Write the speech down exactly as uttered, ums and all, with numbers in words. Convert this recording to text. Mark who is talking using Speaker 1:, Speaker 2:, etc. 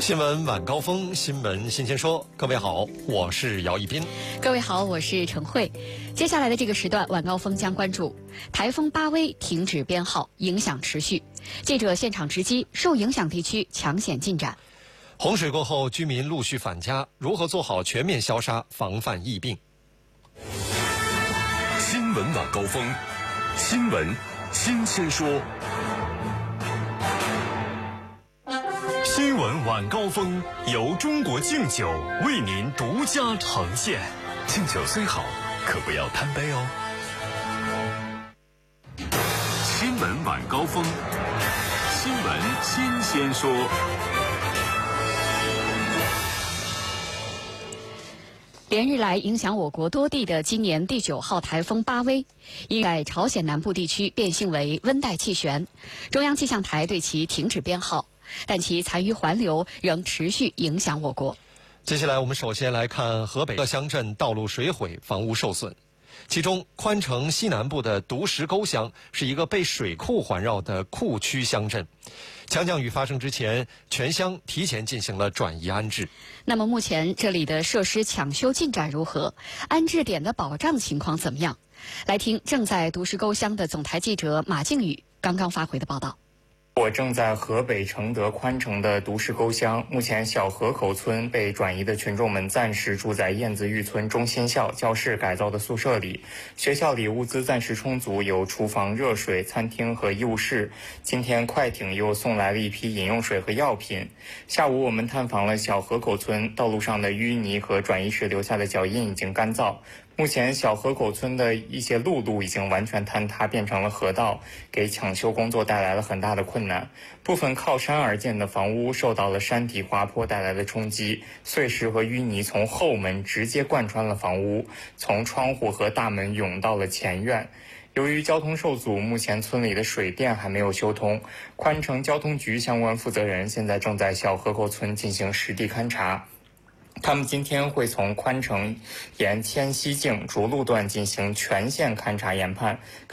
Speaker 1: 新闻晚高峰，新闻新鲜说。各位好，我是姚一斌。
Speaker 2: 各位好，我是陈慧。接下来的这个时段，晚高峰将关注台风巴威停止编号，影响持续。记者现场直击受影响地区抢险进展。
Speaker 1: 洪水过后，居民陆续返家，如何做好全面消杀，防范疫病？
Speaker 3: 新闻晚高峰，新闻新鲜说。新闻晚高峰由中国敬酒为您独家呈现。敬酒虽好，可不要贪杯哦。新闻晚高峰，新闻新鲜说。
Speaker 2: 连日来影响我国多地的今年第九号台风巴威，已在朝鲜南部地区变性为温带气旋，中央气象台对其停止编号，但其残余环流仍持续影响我国。
Speaker 1: 接下来我们首先来看河北各乡镇道路水毁，房屋受损。其中宽城西南部的独石沟乡是一个被水库环绕的库区乡镇，强降雨发生之前，全乡提前进行了转移安置。
Speaker 2: 那么目前这里的设施抢修进展如何？安置点的保障情况怎么样？来听正在独石沟乡的总台记者马靖宇刚刚发回的报道。
Speaker 4: 我正在河北承德宽城的独石沟乡，目前小河口村被转移的群众们暂时住在燕子峪村中心校教室改造的宿舍里。学校里物资暂时充足，有厨房、热水、餐厅和医务室。今天快艇又送来了一批饮用水和药品。下午我们探访了小河口村，道路上的淤泥和转移时留下的脚印已经干燥。目前小河口村的一些路路已经完全坍塌，变成了河道，给抢修工作带来了很大的困难。部分靠山而建的房屋受到了山体滑坡带来的冲击，碎石和淤泥从后门直接贯穿了房屋，从窗户和大门涌到了前院。由于交通受阻，目前村里的水电还没有修通。宽城交通局相关负责人现在正在小河口村进行实地勘察。他们今天会从宽城沿迁西径逐路段进行全线勘察研判。